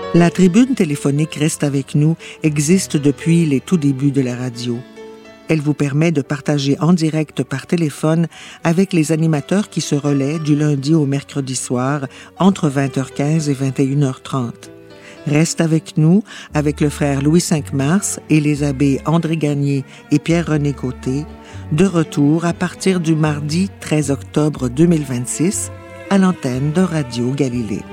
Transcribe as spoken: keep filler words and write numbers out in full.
La tribune téléphonique Reste avec nous existe depuis les tout débuts de la radio. Elle vous permet de partager en direct par téléphone avec les animateurs qui se relaient du lundi au mercredi soir entre vingt heures quinze et vingt et une heures trente. Reste avec nous avec le frère Louis cinq Mars et les abbés André Gagné et Pierre-René Côté, de retour à partir du mardi treize octobre deux mille vingt-six à l'antenne de Radio Galilée.